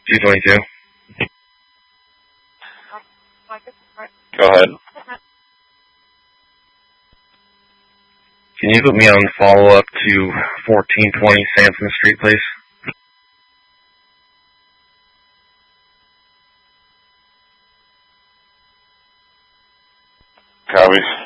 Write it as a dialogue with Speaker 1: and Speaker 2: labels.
Speaker 1: 222.
Speaker 2: Go ahead.
Speaker 1: Can you put me on follow-up to 1420 Sampson Street, please?
Speaker 2: Copy.